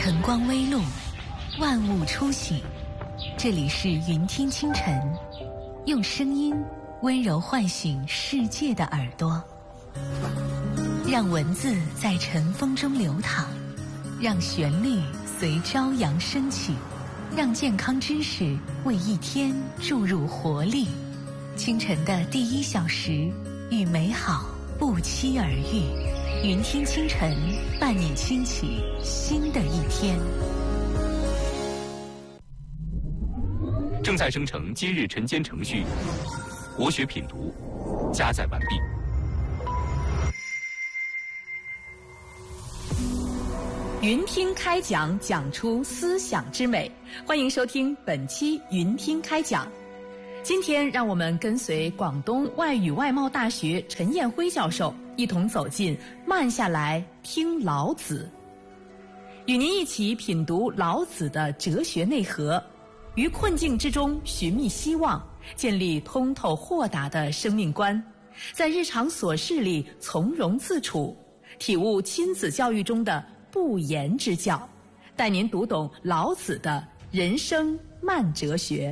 晨光微露，万物初醒。这里是云听清晨，用声音温柔唤醒世界的耳朵，让文字在晨风中流淌，让旋律随朝阳升起，让健康知识为一天注入活力。清晨的第1小时，与美好不期而遇。云听清晨，伴你轻启新的一天。 正在生成今日晨间程序，国学品读加载完毕。 云听开讲，讲出思想之美。欢迎收听本期云听开讲。今天让我们跟随广东外语外贸大学陈彦辉教授一同走进慢下来听老子，与您一起品读老子的哲学内核，于困境之中寻觅希望，建立通透豁达的生命观，在日常琐事里从容自处，体悟亲子教育中的不言之教，带您读懂老子的人生慢哲学。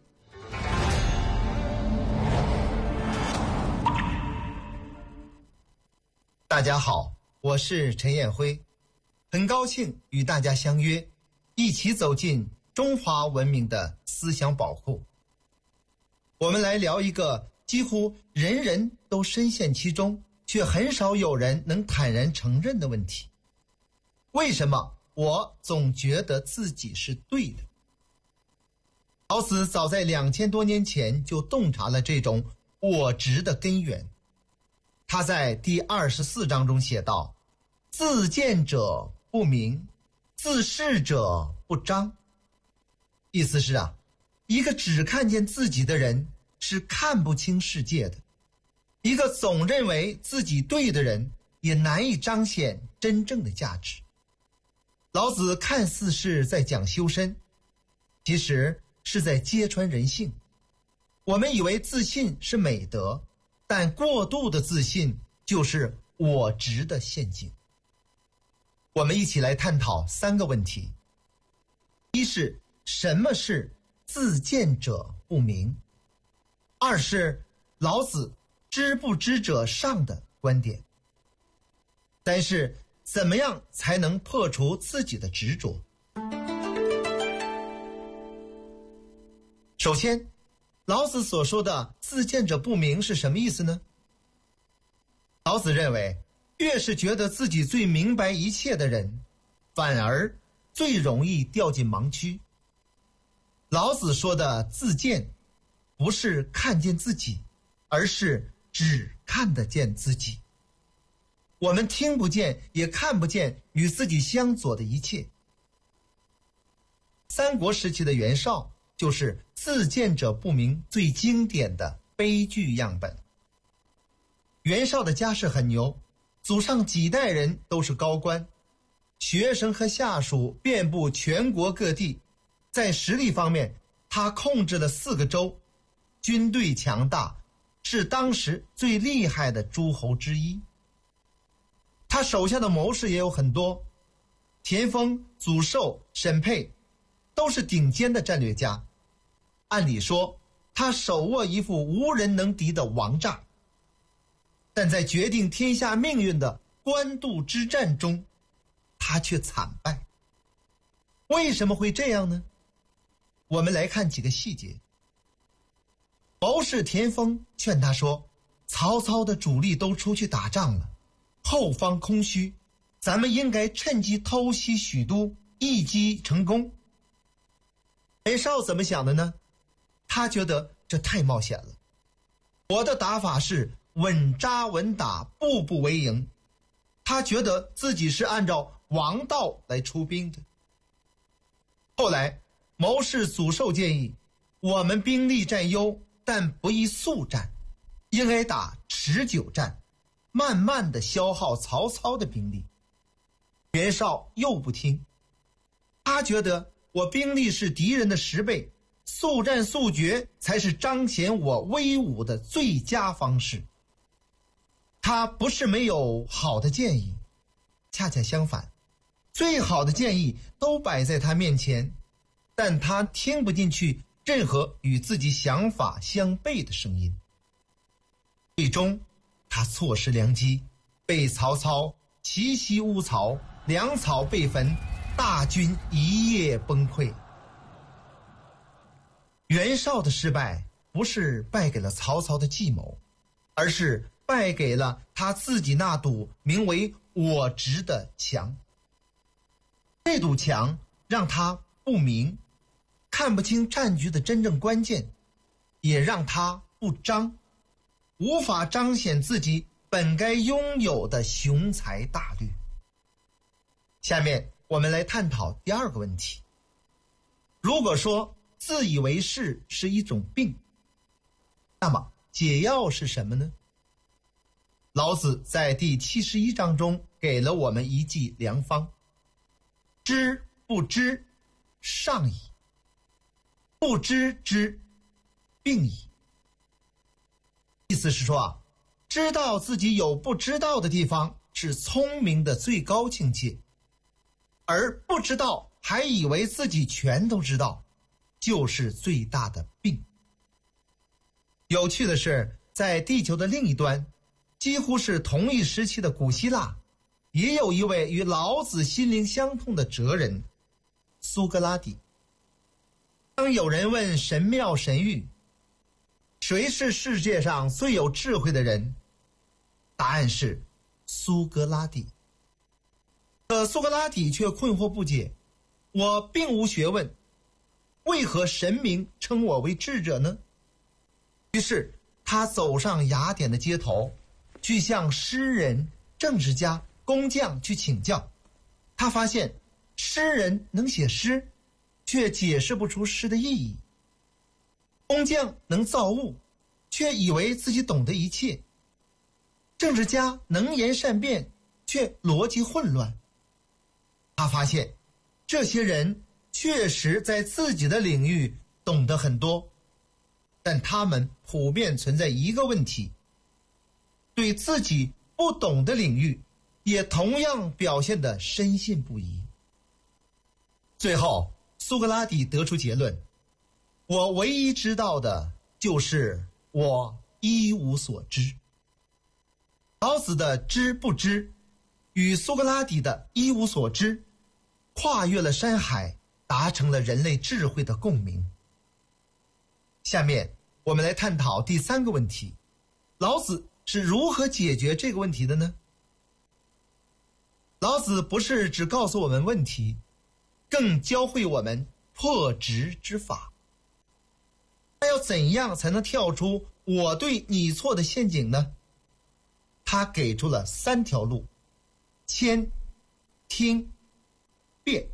大家好，我是陈彦辉，很高兴与大家相约，一起走进中华文明的思想宝库。我们来聊一个几乎人人都深陷其中，却很少有人能坦然承认的问题：为什么我总觉得自己是对的？老子早在2000多年前就洞察了这种我执的根源。他在第24章中写道：自见者不明，自是者不彰。意思是一个只看见自己的人是看不清世界的，一个总认为自己对的人也难以彰显真正的价值。老子看似是在讲修身，其实是在揭穿人性。我们以为自信是美德，但过度的自信就是我执的陷阱。我们一起来探讨3个问题：一是什么是自见者不明；二是老子知不知者上的观点；三是怎么样才能破除自己的执着。首先，老子所说的自见者不明是什么意思呢？老子认为，越是觉得自己最明白一切的人，反而最容易掉进盲区。老子说的自见，不是看见自己，而是只看得见自己。我们听不见也看不见与自己相左的一切。三国时期的袁绍就是自见者不明最经典的悲剧样本。袁绍的家世很牛，祖上几代人都是高官，学生和下属遍布全国各地。在实力方面，他控制了4个州，军队强大，是当时最厉害的诸侯之一。他手下的谋士也有很多，田丰、祖寿、沈佩都是顶尖的战略家。按理说，他手握一副无人能敌的王炸，但在决定天下命运的官渡之战中，他却惨败。为什么会这样呢？我们来看几个细节。谋士田丰劝他说，曹操的主力都出去打仗了，后方空虚，咱们应该趁机偷袭许都，一击成功。袁绍怎么想的呢？他觉得这太冒险了，我的打法是稳扎稳打，步步为营。他觉得自己是按照王道来出兵的。后来谋士祖寿建议，我们兵力占优，但不宜速战，应该打持久战，慢慢地消耗曹操的兵力。袁绍又不听，他觉得我兵力是敌人的10倍，速战速决才是彰显我威武的最佳方式。他不是没有好的建议，恰恰相反， 最好的建议都摆在他面前，但他听不进去任何与自己想法相悖的声音。最终他错失良机，被曹操奇袭乌巢，粮草被焚，大军一夜崩溃。袁绍的失败不是败给了曹操的计谋，而是败给了他自己那堵名为我执的墙。这堵墙让他不明，看不清战局的真正关键，也让他不彰，无法彰显自己本该拥有的雄才大略。下面我们来探讨第二个问题。如果说自以为是是一种病，那么解药是什么呢？老子在第71章中给了我们一剂良方：知不知，上矣；不知之，病矣。意思是说知道自己有不知道的地方是聪明的最高境界，而不知道还以为自己全都知道，就是最大的病。有趣的是，在地球的另一端，几乎是同一时期的古希腊，也有一位与老子心灵相通的哲人苏格拉底。当有人问神妙神谕，谁是世界上最有智慧的人？答案是苏格拉底。可苏格拉底却困惑不解，我并无学问，为何神明称我为智者呢？于是他走上雅典的街头，去向诗人、政治家、工匠去请教。他发现诗人能写诗，却解释不出诗的意义；工匠能造物，却以为自己懂得一切；政治家能言善辩，却逻辑混乱。他发现这些人确实在自己的领域懂得很多，但他们普遍存在一个问题：对自己不懂的领域也同样表现得深信不疑。最后苏格拉底得出结论：我唯一知道的就是我一无所知。老子的知不知与苏格拉底的一无所知跨越了山海，达成了人类智慧的共鸣。下面我们来探讨第三个问题：老子是如何解决这个问题的呢？老子不是只告诉我们问题，更教会我们破执之法。那要怎样才能跳出我对你错的陷阱呢？他给出了3条路：谦、听、辩。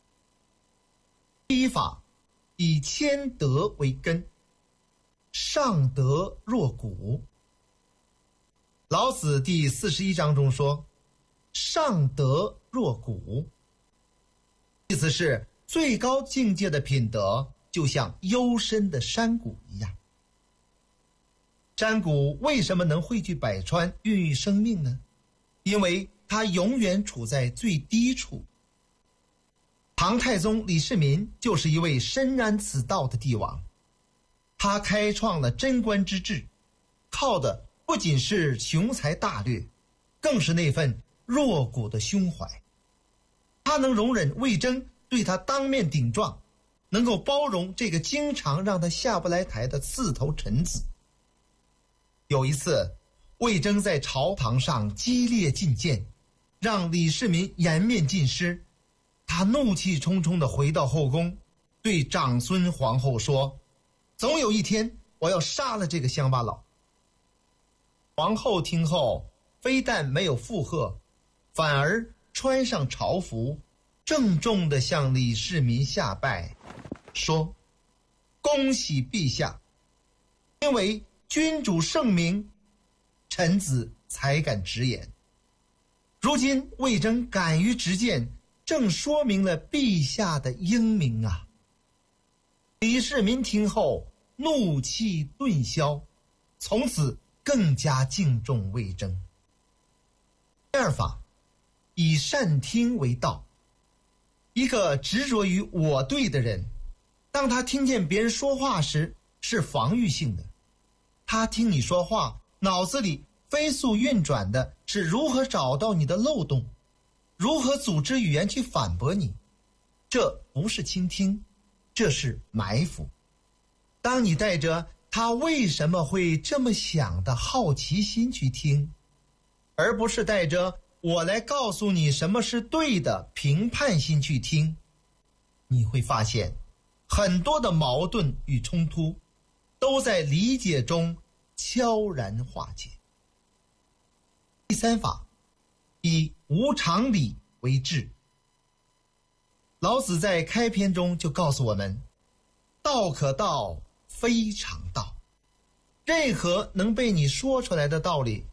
第一法，以谦德为根，上德若谷。老子第41章中说，上德若谷，意思是最高境界的品德就像幽深的山谷一样。山谷为什么能汇聚百川，孕育生命呢？因为它永远处在最低处。唐太宗李世民就是一位深谙此道的帝王，他开创了贞观之治，靠的不仅是雄才大略，更是那份弱骨的胸怀。他能容忍魏征对他当面顶撞，能够包容这个经常让他下不来台的刺头臣子。有一次，魏征在朝堂上激烈进谏，让李世民颜面尽失。他怒气冲冲地回到后宫，对长孙皇后说，总有一天我要杀了这个乡巴佬。皇后听后非但没有附和，反而穿上朝服，郑重地向李世民下拜，说，恭喜陛下，因为君主圣明，臣子才敢直言。如今魏征敢于直谏，正说明了陛下的英明啊！李世民听后怒气顿消，从此更加敬重魏征。第二法，以善听为道， 一个执着于我对的人，当他听见别人说话时是防御性的，他听你说话，脑子里飞速运转的是如何找到你的漏洞，如何组织语言去反驳你。这不是倾听，这是埋伏。当你带着他为什么会这么想的好奇心去听，而不是带着我来告诉你什么是对的评判心去听，你会发现很多的矛盾与冲突都在理解中悄然化解。第三法，以无常理为治。老子在开篇中就告诉我们，道可道，非常道。任何能被你说出来的道理，